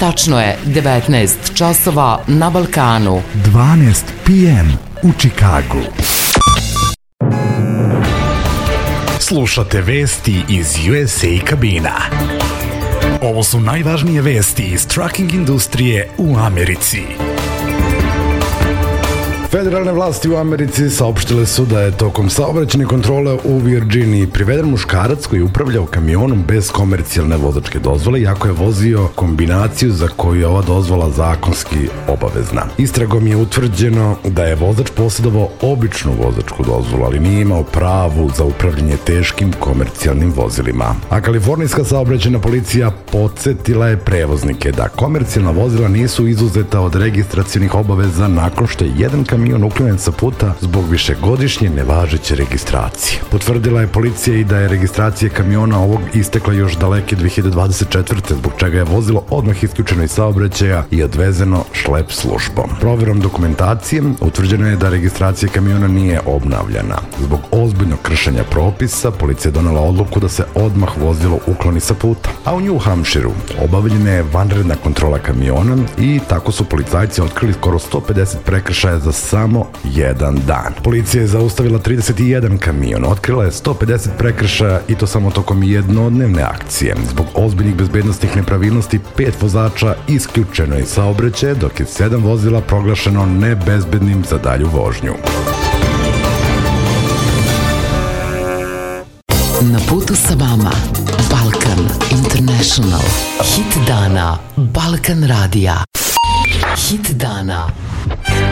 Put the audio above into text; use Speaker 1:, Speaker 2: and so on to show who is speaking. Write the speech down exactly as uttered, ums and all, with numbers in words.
Speaker 1: Tačno je devetnaest časova na Balkanu.
Speaker 2: dvanaest pe em u Čikagu. Slušate vesti iz U S A kabina. Ovo su najvažnije vesti iz trucking industrije u Americi.
Speaker 3: Federalne vlasti u Americi saopštile su da je tokom saobraćajne kontrole u Virginiji priveden muškarac koji je upravljao kamionom bez komercijalne vozačke dozvole, iako je vozio kombinaciju za koju je ova dozvola zakonski obavezna. Istragom je utvrđeno da je vozač posjedovao običnu vozačku dozvolu, ali nije imao pravu za upravljanje teškim komercijalnim vozilima. A kalifornijska saobraćajna policija podsjetila je prevoznike da komercijalna vozila nisu izuzeta od registracionih obaveza nakon što je jedan kamion kamion uklonjen sa puta zbog višegodišnje nevažeće registracije. Potvrdila je policija i da je registracija kamiona ovog istekla još daleke dve hiljade dvadeset četvrte. zbog čega je vozilo odmah isključeno iz saobraćaja i odvezeno šlep službom. Proverom dokumentacije utvrđeno je da registracija kamiona nije obnavljana. Zbog ozbiljnog kršenja propisa, policija je donela odluku da se odmah vozilo ukloni sa puta. A u New Hampshireu obavljena je vanredna kontrola kamiona i tako su policajci otkrili skoro sto pedeset prekršaja za samo jedan dan. Policija je zaustavila trideset jedan kamion, otkrila je sto pedeset prekršaja i to samo tokom jednodnevne akcije. Zbog ozbiljnih bezbednosnih nepravilnosti pet vozača isključeno je iz saobraćaja, dok je sedam vozila proglašeno nebezbednim za dalju vožnju.
Speaker 1: Na putu sa vama Balkan International. Hit dana Balkan radija. Hit dana.